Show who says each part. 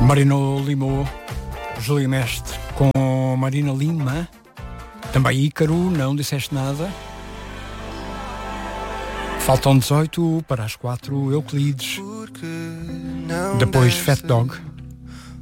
Speaker 1: Marina Limou, Júlia Mestre com Marina Lima. Também Ícaro, não disseste nada. Faltam 18 para as 4, Euclides. Depois Fat Dog.